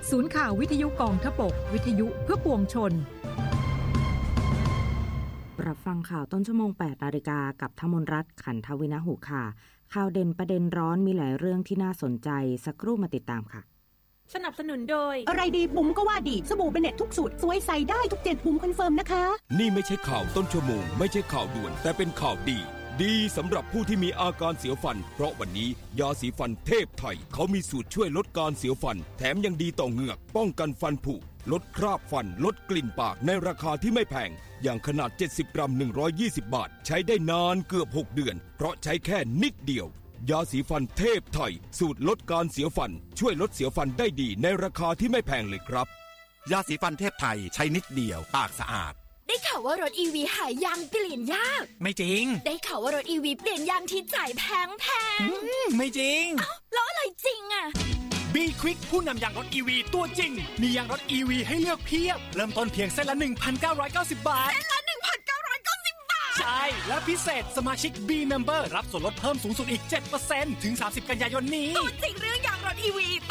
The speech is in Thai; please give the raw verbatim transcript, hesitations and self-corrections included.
ศูนย์ข่าววิทยุกองทพบกวิทยุเพื่อปวงชนรับฟังข่าวต้นชั่วโมง แปดนาฬิกา กับธมนรัตน์ขันทวินะหุค่ะข่าวเด่นประเด็นร้อนมีหลายเรื่องที่น่าสนใจสักครู่มาติดตามค่ะสนับสนุนโดยอะไรดีบุ๋มก็ว่าดีสบู่เบเน็ตทุกสูตรสวยใส่ได้ทุกเจ็ดบุ๋มคอนเฟิร์มนะคะนี่ไม่ใช่ข่าวต้นชั่วโมงไม่ใช่ข่าวด่วนแต่เป็นข่าวดีดีสำหรับผู้ที่มีอาการเสียวฟันเพราะวันนี้ยาสีฟันเทพไทยเขามีสูตรช่วยลดการเสียวฟันแถมยังดีต่อเหงือกป้องกันฟันผุลดคราบฟันลดกลิ่นปากในราคาที่ไม่แพงอย่างขนาดเจ็ดสิบกรัมหนึ่งร้อยยี่สิบบาทใช้ได้นานเกือบหกเดือนเพราะใช้แค่นิดเดียวยาสีฟันเทพไทยสูตรลดการเสียวฟันช่วยลดเสียวฟันได้ดีในราคาที่ไม่แพงเลยครับยาสีฟันเทพไทยใช้นิดเดียวปากสะอาดได้ข่าวว่ารถ อี วี หายางเปลี่ยนยากไม่จริงได้ข่าวว่ารถ อี วี เปลี่ยนยางที่จ่ายแพงแพงไม่จริงอ้าวแล้วอะไรจริงอ่ะ B Quick ผู้นำยางรถ อี วี ตัวจริงมียางรถ อี วี ให้เลือกเพียบเริ่มต้นเพียงเส้นละ หนึ่งพันเก้าร้อยเก้าสิบ บาทเส้นละ หนึ่งพันเก้าร้อยเก้าสิบ บาทใช่และพิเศษสมาชิก B Member รับส่วนลดเพิ่มสูงสุดอีก เจ็ดเปอร์เซ็นต์ ถึงสามสิบกันยายนนี้ตัวจริงเรื่องยางรถ อี วี